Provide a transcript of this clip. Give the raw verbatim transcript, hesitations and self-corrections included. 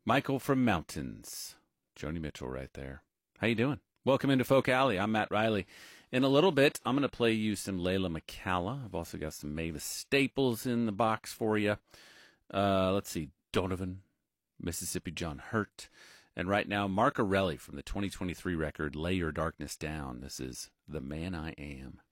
Michael from Mountains. Joni Mitchell right there. How you doing? Welcome into Folk Alley. I'm Matt Riley. In a little bit, I'm going to play you some Layla McCalla. I've also got some Mavis Staples in the box for you. Uh, let's see, Donovan, Mississippi John Hurt. And right now, Mark Arelli from the twenty twenty-three record, Lay Your Darkness Down. This is The Man I Am.